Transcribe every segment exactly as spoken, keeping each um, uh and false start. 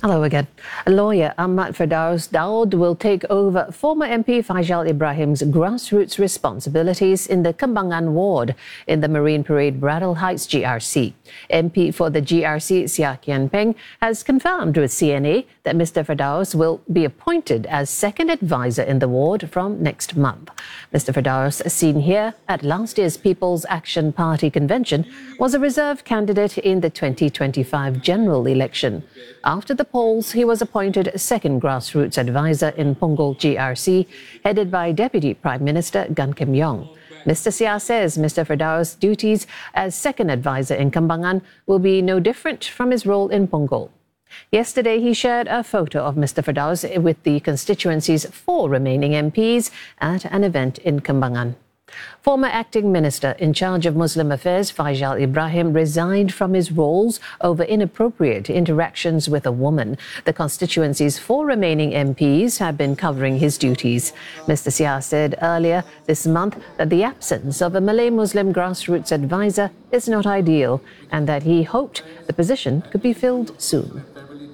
Hello again. Lawyer Ahmad Firdaus Daud will take over former M P Faisal Ibrahim's grassroots responsibilities in the Kembangan ward in the Marine Parade Brattle Heights G R C. M P for the G R C, Seah Kian Peng, has confirmed with C N A that Mister Firdaus will be appointed as second advisor in the ward from next month. Mister Firdaus, seen here at last year's People's Action Party convention, was a reserve candidate in the twenty twenty-five general election. After the polls, he was appointed second grassroots advisor in Punggol G R C, headed by Deputy Prime Minister Gan Kim Yong. Mister Seah says Mister Firdaus' duties as second advisor in Kembangan will be no different from his role in Punggol. Yesterday, he shared a photo of Mister Firdaus with the constituency's four remaining M Ps at an event in Kembangan. Former acting minister in charge of Muslim affairs Faisal Ibrahim resigned from his roles over inappropriate interactions with a woman. The constituency's four remaining M Ps have been covering his duties. Mister Seah said earlier this month that the absence of a Malay Muslim grassroots advisor is not ideal and that he hoped the position could be filled soon.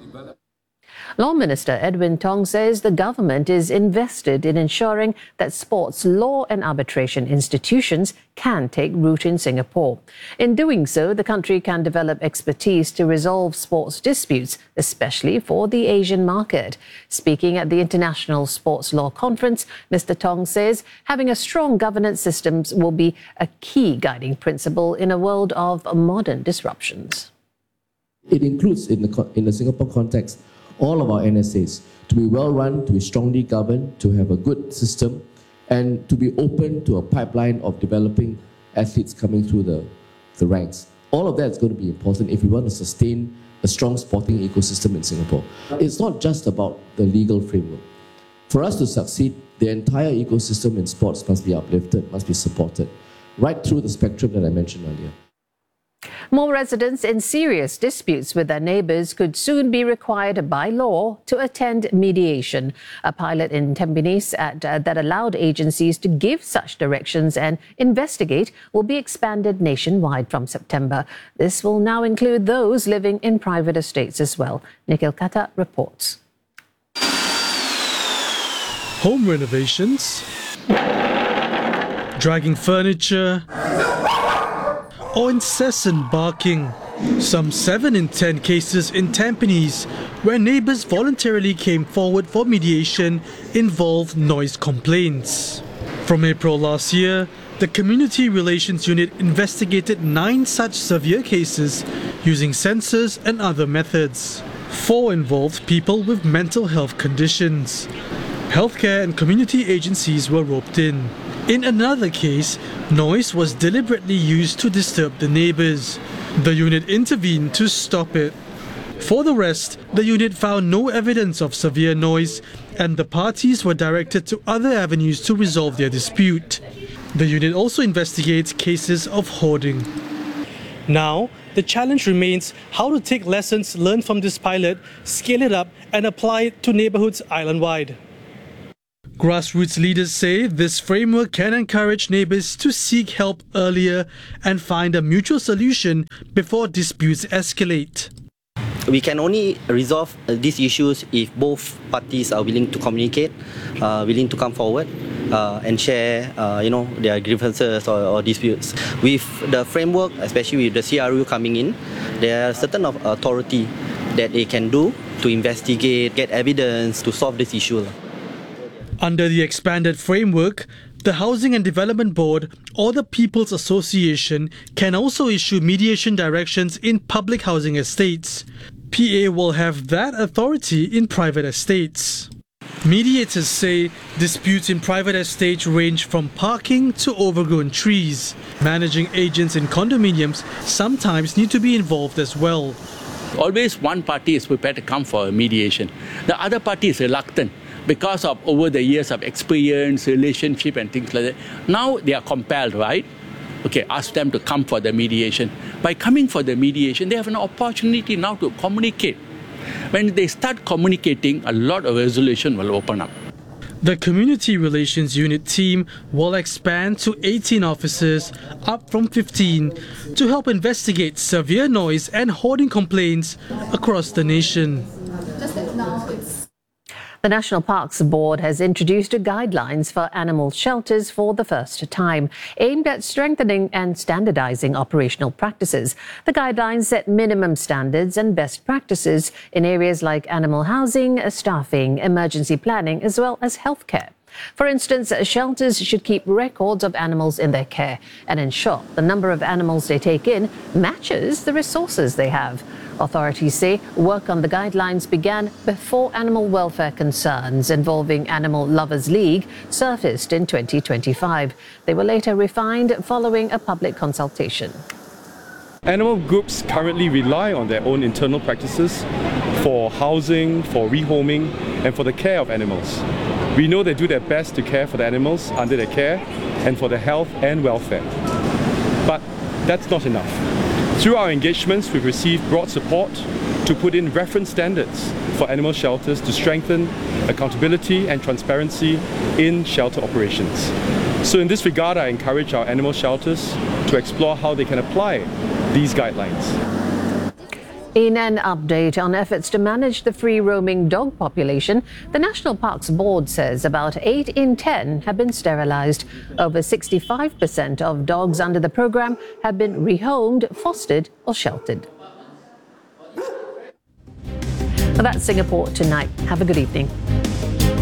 Law Minister Edwin Tong says the government is invested in ensuring that sports law and arbitration institutions can take root in Singapore. In doing so, the country can develop expertise to resolve sports disputes, especially for the Asian market. Speaking at the International Sports Law Conference, Mister Tong says having a strong governance system will be a key guiding principle in a world of modern disruptions. It includes, in the, in the Singapore context, all of our N S As to be well run, to be strongly governed, to have a good system, and to be open to a pipeline of developing athletes coming through the, the ranks. All of that is going to be important if we want to sustain a strong sporting ecosystem in Singapore. It's not just about the legal framework. For us to succeed, the entire ecosystem in sports must be uplifted, must be supported, right through the spectrum that I mentioned earlier. More residents in serious disputes with their neighbours could soon be required by law to attend mediation. A pilot in Tampines at, uh, that allowed agencies to give such directions and investigate will be expanded nationwide from September. This will now include those living in private estates as well. Nikhil Kata reports. Home renovations, dragging furniture, or incessant barking. Some seven in ten cases in Tampines, where neighbours voluntarily came forward for mediation, involved noise complaints. From April last year, the Community Relations Unit investigated nine such severe cases using sensors and other methods. Four involved people with mental health conditions. Healthcare and community agencies were roped in. In another case, noise was deliberately used to disturb the neighbours. The unit intervened to stop it. For the rest, the unit found no evidence of severe noise, and the parties were directed to other avenues to resolve their dispute. The unit also investigates cases of hoarding. Now, the challenge remains how to take lessons learned from this pilot, scale it up, and apply it to neighbourhoods island-wide. Grassroots leaders say this framework can encourage neighbours to seek help earlier and find a mutual solution before disputes escalate. We can only resolve these issues if both parties are willing to communicate, uh, willing to come forward uh, and share uh, you know, their grievances or, or disputes. With the framework, especially with the C R U coming in, there are certain of authority that they can do to investigate, get evidence to solve this issue. Under the expanded framework, the Housing and Development Board or the People's Association can also issue mediation directions in public housing estates. P A will have that authority in private estates. Mediators say disputes in private estates range from parking to overgrown trees. Managing agents in condominiums sometimes need to be involved as well. Always one party is prepared to come for a mediation. The other party is reluctant, because of over the years of experience, relationship and things like that. Now they are compelled, right? Okay, ask them to come for the mediation. By coming for the mediation, they have an opportunity now to communicate. When they start communicating, a lot of resolution will open up. The Community Relations Unit team will expand to eighteen officers, up from fifteen, to help investigate severe noise and hoarding complaints across the nation. The National Parks Board has introduced guidelines for animal shelters for the first time, aimed at strengthening and standardizing operational practices. The guidelines set minimum standards and best practices in areas like animal housing, staffing, emergency planning, as well as healthcare. For instance, shelters should keep records of animals in their care and ensure the number of animals they take in matches the resources they have. Authorities say work on the guidelines began before animal welfare concerns involving Animal Lovers League surfaced in twenty twenty-five. They were later refined following a public consultation. Animal groups currently rely on their own internal practices for housing, for rehoming, and for the care of animals. We know they do their best to care for the animals under their care and for their health and welfare. But that's not enough. Through our engagements, we've received broad support to put in reference standards for animal shelters to strengthen accountability and transparency in shelter operations. So in this regard, I encourage our animal shelters to explore how they can apply these guidelines. In an update on efforts to manage the free-roaming dog population, the National Parks Board says about eight in ten have been sterilized. Over sixty-five percent of dogs under the program have been rehomed, fostered or sheltered. Well, that's Singapore Tonight. Have a good evening.